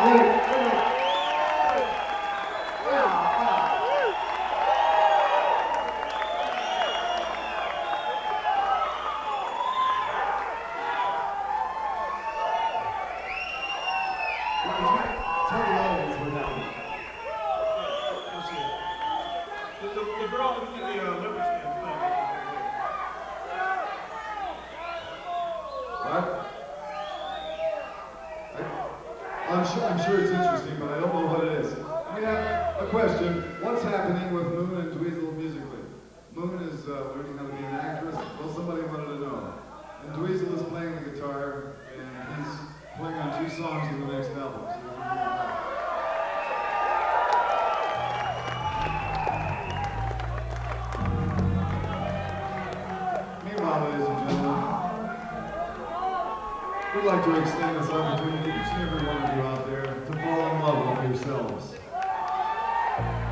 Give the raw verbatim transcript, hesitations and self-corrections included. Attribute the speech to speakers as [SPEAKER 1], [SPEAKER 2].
[SPEAKER 1] I'm sure, I'm sure it's interesting, but I don't know what it is. I mean, a question. What's happening with Moon and Dweezil musically? Moon is uh, learning how to be an actress. Well, somebody wanted to know. And Dweezil is playing the guitar, and he's playing on two songs in the next album. So meanwhile, ladies and gentlemen, we'd like to extend this opportunity to each and every one of you out there to fall in love with yourselves.